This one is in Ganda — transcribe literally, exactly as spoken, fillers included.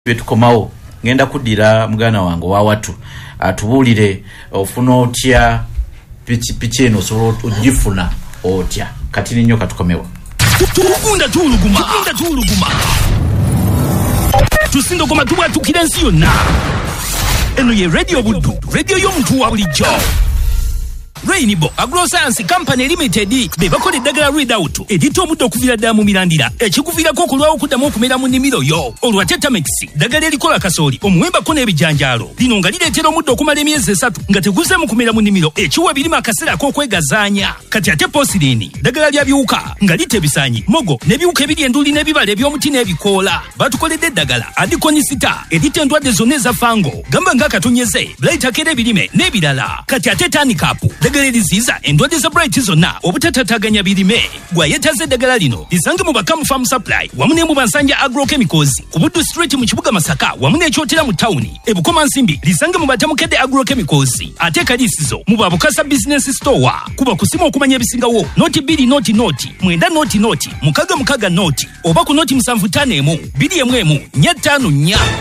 Betukomawo ngenda kudira mugana wange wa watu atubulire ofuna otya pichi pichi eno so ojifuna otya kati ninyo katukomewa tukunda tuluguma tukunda tuluguma tusindo koma tuwa tukirensi yonna eno ye radio buddu radio y'omuntu wa bulijjo Rainbow Agroscience Company Limited bebakole dagala read out edito omuddo okuvira ddala mu mirandira ekikuvirako okulwawo okuddamu okumera mu nnimiro yo olwa Tetamix dagala erikola kasooli omuwemba ko n'ebijanjaalo lino nga lireetera omuddo okumala emyezi esatu nga teguze mu kumera mu nnimiro ekiwa birima akaseera k'okwegazaanya kati ate Posirini dagala lya biwuka nga lite ebisaanyi mogo n'ebiwuka ebiri enduli n'ebibala eby'omuti n'ebikoola batukoledde eddagala adikonisita erita endwadde zonna eza fango gamba ng'akatonyeze blayitako ebirime n'ebirala kati ate tanikapu Dagala endwadde za bright zonna obutataganya birime gwa yetaze dagala lino lisange mu Bakamu Farm Supply wamu ne mu Bansanja Agrochemicals ku Buddu Street mu kibuga Masaka wamu ne kyotera mu town ebukoma nsimbi lisange mu Batamukede Agrochemicals ate kalisizo mu Babukasa Business Store kuba kusima okumanya ebisingawo noti biri noti noti mwenda noti noti mukaga mukaga noti oba ku noti musanvu tano emu biri emu emu nya ttaano nnya